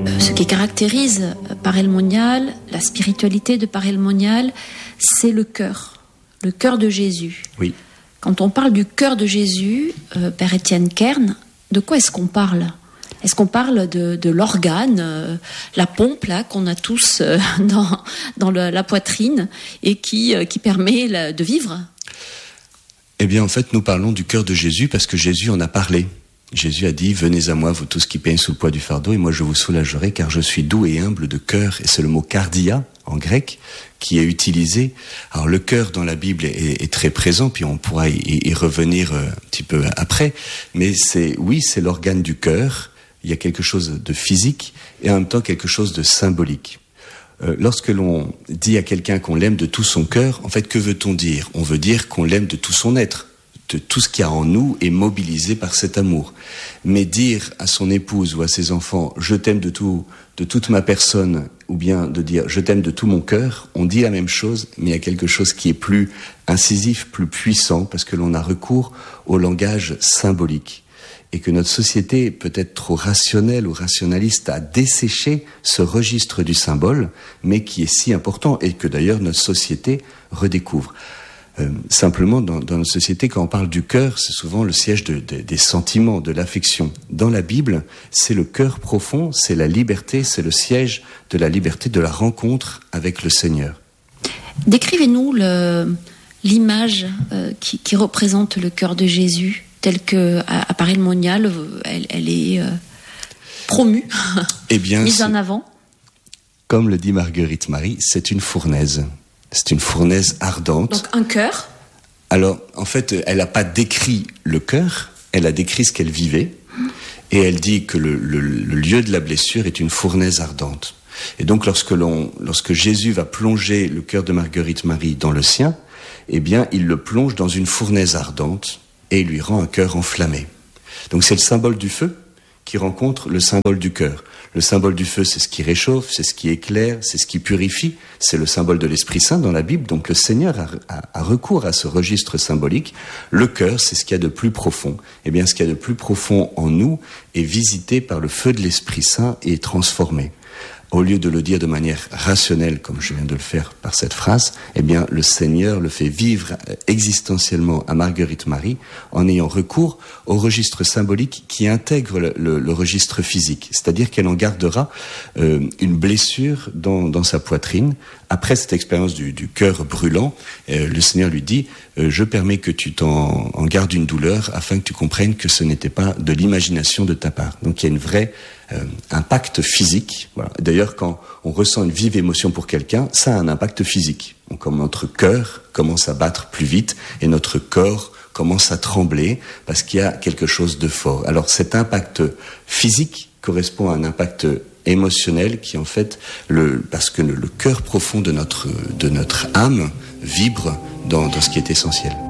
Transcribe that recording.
Ce qui caractérise Parel Monial, la spiritualité de Parel Monial, c'est le cœur de Jésus. Oui. Quand on parle du cœur de Jésus, Père Étienne Kern, de quoi est-ce qu'on parle ? Est-ce qu'on parle de l'organe, la pompe là qu'on a tous dans la poitrine et qui permet de vivre ? Eh bien, en fait, nous parlons du cœur de Jésus parce que Jésus en a parlé. Jésus a dit « Venez à moi, vous tous qui peinent sous le poids du fardeau, et moi je vous soulagerai, car je suis doux et humble de cœur. » Et c'est le mot « kardia » en grec qui est utilisé. Alors le cœur dans la Bible est très présent, puis on pourra y revenir un petit peu après. Mais c'est l'organe du cœur. Il y a quelque chose de physique et en même temps quelque chose de symbolique. Lorsque l'on dit à quelqu'un qu'on l'aime de tout son cœur, en fait, que veut-on dire ? On veut dire qu'on l'aime de tout son être. De tout ce qu'il y a en nous est mobilisé par cet amour. Mais dire à son épouse ou à ses enfants « je t'aime de toute ma personne » ou bien de dire « je t'aime de tout mon cœur », on dit la même chose, mais il y a quelque chose qui est plus incisif, plus puissant, parce que l'on a recours au langage symbolique. Et que notre société est peut-être trop rationnelle ou rationaliste à dessécher ce registre du symbole, mais qui est si important et que d'ailleurs notre société redécouvre. Simplement, dans notre société, quand on parle du cœur, c'est souvent le siège des sentiments, de l'affection. Dans la Bible, c'est le cœur profond, c'est la liberté, c'est le siège de la liberté, de la rencontre avec le Seigneur. Décrivez-nous l'image qui représente le cœur de Jésus, telle qu'à Parel Monial, elle est promue, mise en avant. Comme le dit Marguerite Marie, c'est une fournaise. C'est une fournaise ardente. Donc un cœur. Alors, en fait, elle n'a pas décrit le cœur, elle a décrit ce qu'elle vivait. Et elle dit que le lieu de la blessure est une fournaise ardente. Et donc, lorsque Jésus va plonger le cœur de Marguerite Marie dans le sien, eh bien, il le plonge dans une fournaise ardente et il lui rend un cœur enflammé. Donc, c'est le symbole du feu qui rencontre le symbole du cœur. Le symbole du feu, c'est ce qui réchauffe, c'est ce qui éclaire, c'est ce qui purifie. C'est le symbole de l'Esprit Saint dans la Bible. Donc le Seigneur a recours à ce registre symbolique. Le cœur, c'est ce qu'il y a de plus profond. Eh bien, ce qu'il y a de plus profond en nous est visité par le feu de l'Esprit Saint et est transformé. Au lieu de le dire de manière rationnelle, comme je viens de le faire par cette phrase, eh bien, le Seigneur le fait vivre existentiellement à Marguerite Marie en ayant recours au registre symbolique qui intègre le registre physique. C'est-à-dire qu'elle en gardera une blessure dans sa poitrine. Après cette expérience du cœur brûlant, le Seigneur lui dit « Je permets que tu en gardes une douleur afin que tu comprennes que ce n'était pas de l'imagination de ta part. » Donc il y a une vraie impact physique. Voilà. D'ailleurs, quand on ressent une vive émotion pour quelqu'un, ça a un impact physique. Donc, comme notre cœur commence à battre plus vite et notre corps commence à trembler parce qu'il y a quelque chose de fort. Alors cet impact physique correspond à un impact émotionnel qui en fait, parce que le cœur profond de notre âme vibre dans ce qui est essentiel.